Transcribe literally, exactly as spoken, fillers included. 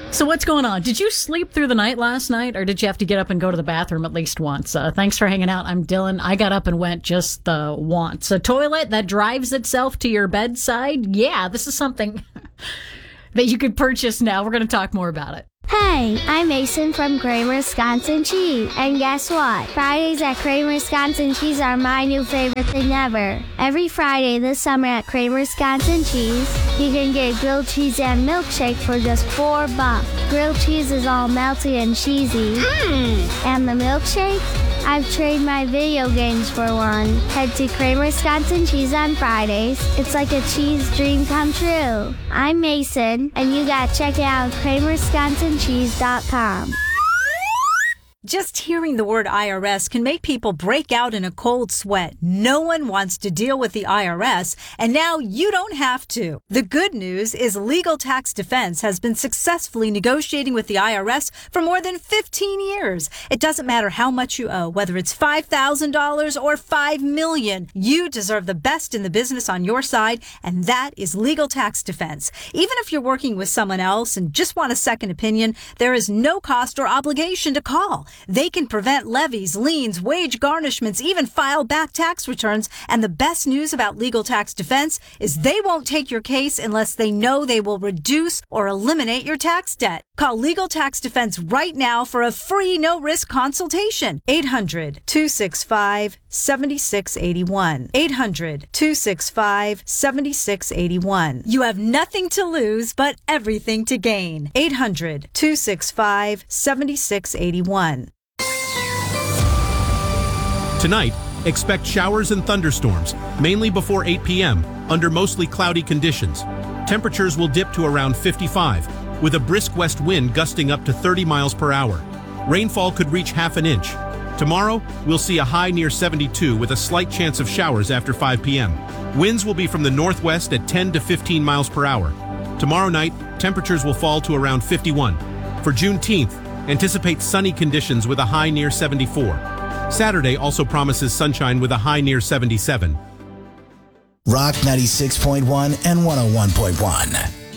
So what's going on? Did you sleep through the night last night, or did you have to get up and go to the bathroom at least once? Uh, thanks for hanging out. I'm Dylan. I got up and went just the once. A toilet that drives itself to your bedside? Yeah, this is something that you could purchase now. We're going to talk more about it. Hey, I'm Mason from Kramer Wisconsin Cheese. And guess what? Fridays at Kramer Wisconsin Cheese are my new favorite thing ever. Every Friday this summer at Kramer Wisconsin Cheese, you can get grilled cheese and milkshake for just four bucks. Grilled cheese is all melty and cheesy. Mm. And the milkshake? I've traded my video games for one. Head to Kramer Wisconsin Cheese on Fridays. It's like a cheese dream come true. I'm Mason, and you gotta check it out at kramer wisconsin cheese dot com. Just hearing the word I R S can make people break out in a cold sweat. No one wants to deal with the I R S, and now you don't have to. The good news is Legal Tax Defense has been successfully negotiating with the I R S for more than fifteen years. It doesn't matter how much you owe, whether it's five thousand dollars or five million dollars. You deserve the best in the business on your side, and that is Legal Tax Defense. Even if you're working with someone else and just want a second opinion, there is no cost or obligation to call. They can prevent levies, liens, wage garnishments, even file back tax returns. And the best news about Legal Tax Defense is they won't take your case unless they know they will reduce or eliminate your tax debt. Call Legal Tax Defense right now for a free no-risk consultation. eight hundred, two six five, seven six eight one. eight hundred, two six five, seven six eight one. You have nothing to lose but everything to gain. eight hundred, two six five, seven six eight one. Tonight, expect showers and thunderstorms, mainly before eight p.m., under mostly cloudy conditions. Temperatures will dip to around fifty-five, with a brisk west wind gusting up to thirty miles per hour. Rainfall could reach half an inch. Tomorrow, we'll see a high near seventy-two with a slight chance of showers after five p.m. Winds will be from the northwest at ten to fifteen miles per hour. Tomorrow night, temperatures will fall to around fifty-one. For Juneteenth, anticipate sunny conditions with a high near seventy-four. Saturday also promises sunshine with a high near seventy-seven. Rock ninety-six point one and one oh one point one.